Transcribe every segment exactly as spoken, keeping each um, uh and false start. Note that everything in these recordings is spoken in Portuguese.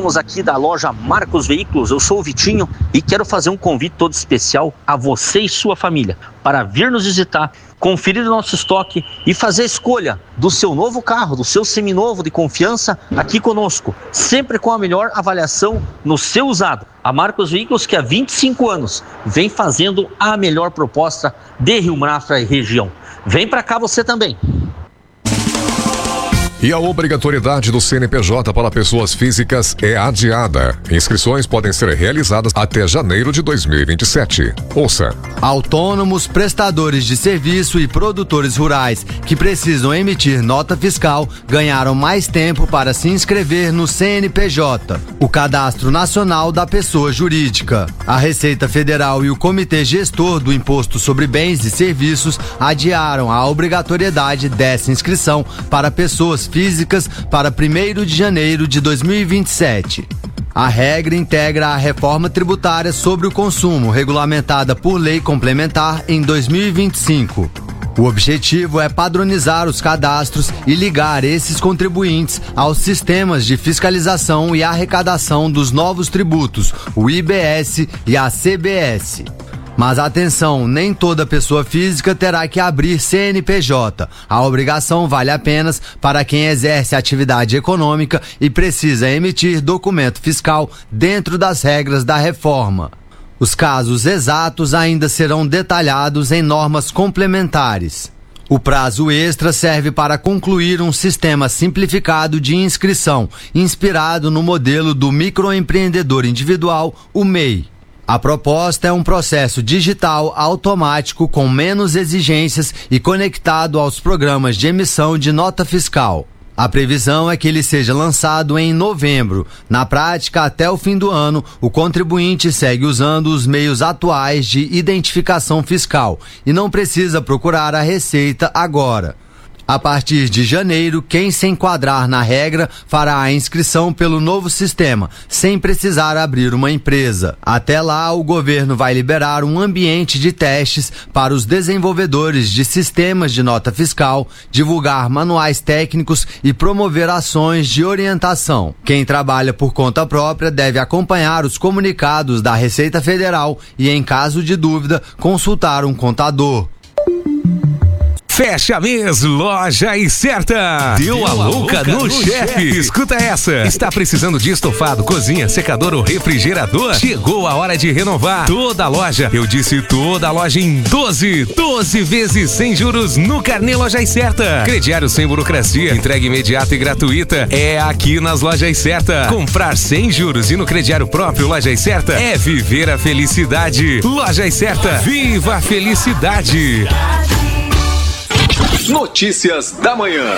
somos aqui da loja Marcos Veículos, eu sou o Vitinho e quero fazer um convite todo especial a você e sua família para vir nos visitar, conferir o nosso estoque e fazer a escolha do seu novo carro, do seu seminovo de confiança aqui conosco, sempre com a melhor avaliação no seu usado. A Marcos Veículos, que há vinte e cinco anos vem fazendo a melhor proposta de Rio Mafra e região. Vem para cá você também. E a obrigatoriedade do C N P J para pessoas físicas é adiada. Inscrições podem ser realizadas até janeiro de dois mil e vinte e sete. Ouça. Autônomos, prestadores de serviço e produtores rurais que precisam emitir nota fiscal ganharam mais tempo para se inscrever no C N P J, o Cadastro Nacional da Pessoa Jurídica. A Receita Federal e o Comitê Gestor do Imposto sobre Bens e Serviços adiaram a obrigatoriedade dessa inscrição para pessoas físicas para primeiro de janeiro de dois mil e vinte e sete. A regra integra a reforma tributária sobre o consumo, regulamentada por lei complementar em dois mil e vinte e cinco. O objetivo é padronizar os cadastros e ligar esses contribuintes aos sistemas de fiscalização e arrecadação dos novos tributos, o I B S e a C B S. Mas atenção, nem toda pessoa física terá que abrir C N P J. A obrigação vale apenas para quem exerce atividade econômica e precisa emitir documento fiscal dentro das regras da reforma. Os casos exatos ainda serão detalhados em normas complementares. O prazo extra serve para concluir um sistema simplificado de inscrição, inspirado no modelo do microempreendedor individual, o M E I. A proposta é um processo digital automático com menos exigências e conectado aos programas de emissão de nota fiscal. A previsão é que ele seja lançado em novembro. Na prática, até o fim do ano, o contribuinte segue usando os meios atuais de identificação fiscal e não precisa procurar a Receita agora. A partir de janeiro, quem se enquadrar na regra fará a inscrição pelo novo sistema, sem precisar abrir uma empresa. Até lá, o governo vai liberar um ambiente de testes para os desenvolvedores de sistemas de nota fiscal, divulgar manuais técnicos e promover ações de orientação. Quem trabalha por conta própria deve acompanhar os comunicados da Receita Federal e, em caso de dúvida, consultar um contador. Fecha mês, Loja e Certa. Deu, Deu a louca, louca no, no chefe. chefe. Escuta essa. Está precisando de estofado, cozinha, secador ou refrigerador? Chegou a hora de renovar toda a loja. Eu disse toda a loja em doze. doze vezes sem juros no Carnê Loja e Certa. Crediário sem burocracia. Entrega imediata e gratuita. É aqui nas Lojas Certa. Comprar sem juros e no crediário próprio Loja e Certa é viver a felicidade. Loja e Certa. Viva a felicidade. Notícias da manhã.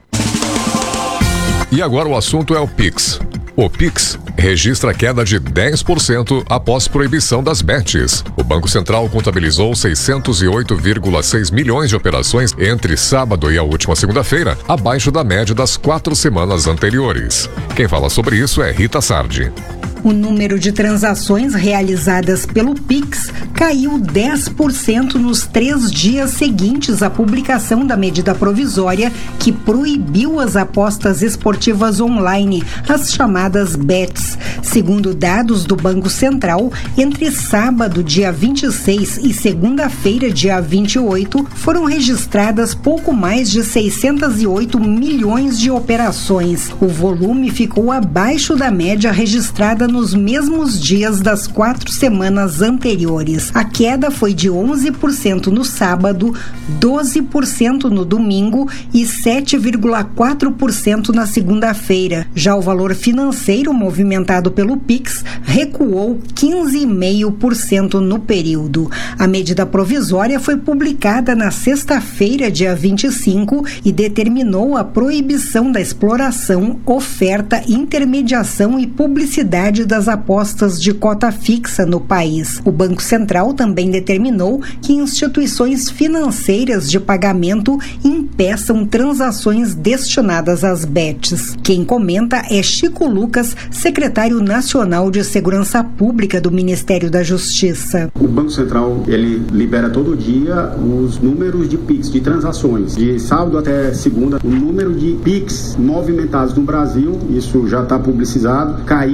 E agora o assunto é o Pix. O Pix registra queda de dez por cento após proibição das bets. O Banco Central contabilizou seiscentos e oito vírgula seis milhões de operações entre sábado e a última segunda-feira, abaixo da média das quatro semanas anteriores. Quem fala sobre isso é Rita Sardi. O número de transações realizadas pelo Pix caiu dez por cento nos três dias seguintes à publicação da medida provisória que proibiu as apostas esportivas online, as chamadas bets. Segundo dados do Banco Central, entre sábado, dia vinte e seis, e segunda-feira, dia vinte e oito, foram registradas pouco mais de seiscentos e oito milhões de operações. O volume ficou abaixo da média registrada nos mesmos dias das quatro semanas anteriores. A queda foi de onze por cento no sábado, doze por cento no domingo e sete vírgula quatro por cento na segunda-feira. Já o valor financeiro movimentado pelo Pix recuou quinze vírgula cinco por cento no período. A medida provisória foi publicada na sexta-feira, dia vinte e cinco, e determinou a proibição da exploração, oferta, intermediação e publicidade das apostas de cota fixa no país. O Banco Central também determinou que instituições financeiras de pagamento impeçam transações destinadas às bets. Quem comenta é Chico Lucas, secretário nacional de Segurança Pública do Ministério da Justiça. O Banco Central, ele libera todo dia os números de Pix, de transações. De sábado até segunda, o número de Pix movimentados no Brasil, isso já está publicizado, caiu